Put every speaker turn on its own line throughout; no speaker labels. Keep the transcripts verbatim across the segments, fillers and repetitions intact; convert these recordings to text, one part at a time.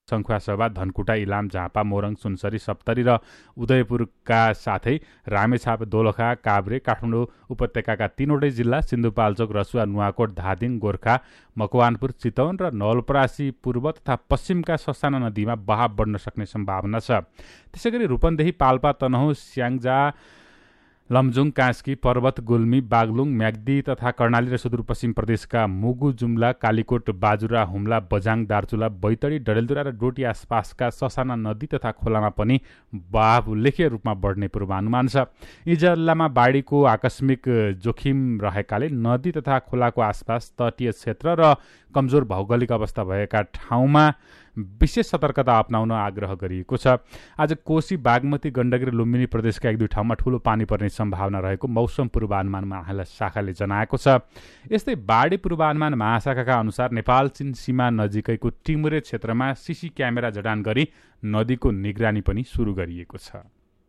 सङ्खुवासभा, धनकुटा, इलाम, झापा, मोरङ, सुनसरी, सप्तरी र उदयपुरका साथै रामेछाप, दोलखा, काभ्रे, काठमाडौँ उपत्यकाका तीनवटै जिल्ला, सिन्धुपाल्चोक, रसुवा, नुवाकोट, धादिङ, गोर्खा, मकवानपुर, चितवन र नवलपरासी पूर्व तथा पश्चिमका ससाना नदीमा बहाव बढ्न सक्ने सम्भावना छ। त्यसैगरी रूपन्देही, पाल्पा, तनहुँ, स्याङ्जा, लमजुङ, कास्की, पर्वत, गुल्मी, बागलुङ, म्याग्दी तथा कर्णाली र सुदूरपश्चिम प्रदेशका मुगु, जुम्ला, कालीकोट, बाजुरा, हुम्ला, बझाङ, दार्चुला, बैतडी, डडेलधुरा र डोटी आसपासका ससाना नदी तथा खोलामा पनि बहाव उल्लेख्य रूपमा बढ्ने पूर्वानुमान छ। यी जिल्लामा बाढीको आकस्मिक जोखिम रहेकाले नदी तथा खोलाको आसपास तटीय क्षेत्र र कमजोर भौगोलिक अवस्था भएका ठाउँमा विशेष सतर्कता अपनाउन आग्रह गरिएको छ। आज कोशी, बागमती, गण्डकी र लुम्बिनी प्रदेशका एक दुई ठाउँमा ठूलो पानी पर्ने सम्भावना रहेको मौसम पूर्वानुमान महाशाखाले जनाएको छ। यस्तै बाढी पूर्वानुमान महाशाखाका अनुसार नेपाल चीन सीमा नजिकैको टिमुरे क्षेत्रमा सीसी क्यामेरा जडान गरी नदीको निगरानी पनि सुरु गरिएको छ।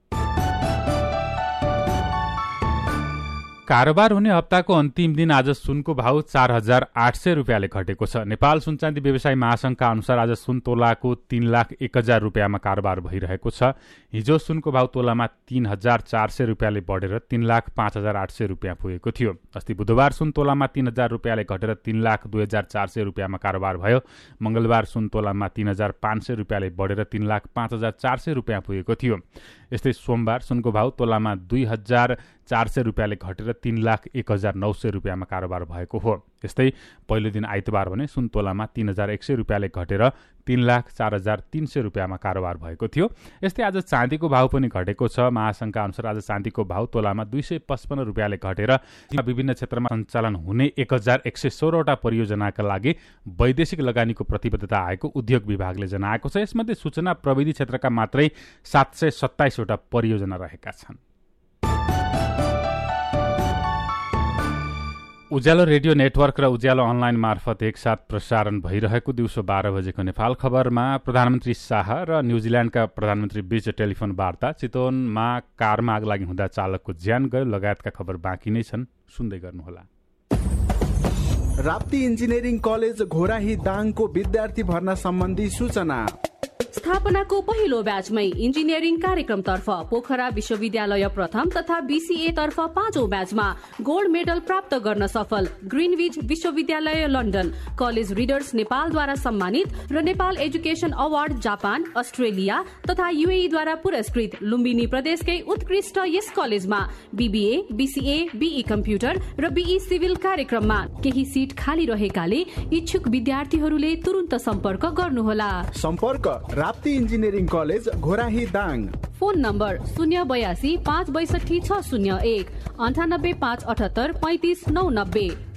कारोबार हुने हप्ताको अन्तिम दिन आज सुनको भाउ चार हजार आठ सय रुपियाँले घटेको छ। नेपाल सुनचाँदी व्यवसायी महासंघका अनुसार आज सुन तोलाको तीन लाख एक हजार रुपियाँमा कारोबार भइरहेको छ। हिजो सुनको भाउ तोलामा तीन हजार चार सय रुपियाँले बढेर तीन लाख पाँच हजार आठ सय रुपियाँ पुगेको थियो। अस्ति बुधबार सुन तोलामा तीन हजार रुपियाँले घटेर तीन लाख दुई हजार चार सय रुपियाँमा कारोबार भयो। मंगलबार सुन तोलामा तीन हजार पाँच सय रुपियाँले बढेर तीन लाख पाँच हजार चार सय रुपियाँ पुगेको थियो। यस्तै सोमबार सुनको भाउ तोलामा दुई हजार चार सय रुपियाँले घटेर तीन लाख एक हजार नौ सय रुपियाँमा कारोबार भएको हो। यस्तै पहिलो दिन आइतबार भने सुन तोलामा तीन हजार एक सय रुपियाँले घटेर तीन लाख चार हजार तीन सय रुपियाँमा कारोबार भएको थियो। यस्तै आज चाँदीको भाउ पनि घटेको छ। महासंघका अनुसार आज चाँदीको भाउ तोलामा दुई सय पचपन्न रुपियाँले घटेर विभिन्न क्षेत्रमा सञ्चालन हुने एक हजार एक सय सोह्रवटा परियोजनाका लागि वैदेशिक लगानीको प्रतिबद्धता आएको उद्योग विभागले जनाएको छ। यसमध्ये सूचना प्रविधि क्षेत्रका मात्रै सात सय सत्ताइसवटा परियोजना रहेका छन्। उज्यालो रेडियो नेटवर्क र उज्यालो अनलाइन मार्फत एकसाथ प्रसारण भइरहेको दिउँसो बाह्र बजेको नेपाल खबरमा प्रधानमन्त्री शाह र न्युजिल्यान्डका प्रधानमन्त्री बीच टेलिफोन वार्ता, चितवनमा कारमा आग लागि हुँदा चालकको ज्यान गयो लगायतका खबर बाँकी नै छन्, सुन्दै गर्नुहोला।
राप्ती इन्जिनियरिङ कलेज घोराही दाङको विद्यार्थी भर्ना सम्बन्धी सूचना।
स्थापनाको पहिलो ब्याचमै इन्जिनियरिङ कार्यक्रमतर्फ पोखरा विश्वविद्यालय प्रथम तथा बीसीए तर्फ पाँचौं ब्याचमा गोल्ड मेडल प्राप्त गर्न सफल ग्रिनविच विश्वविद्यालय लन्डन, कलेज रिडर्स नेपालद्वारा सम्मानित र Nepal education award Japan, Australia तथा यूएई द्वारा पुरस्कृत लुम्बिनी प्रदेशकै उत्कृष्ट यस कलेजमा बीबीए, बीसीए, बीई कम्प्युटर र बीई सिभिल कार्यक्रममा केही सिट खाली रहेकाले इच्छुक विद्यार्थीहरूले तुरुन्त सम्पर्क गर्नुहोला।
सम्पर्क Rapti engineering college Ghorahi Dang.
Phone number शून्य बयासी पाँच बैसठी छ शून्य एक अन्ठानब्बे पाँच अठहत्तर पैँतिस नौ नब्बे।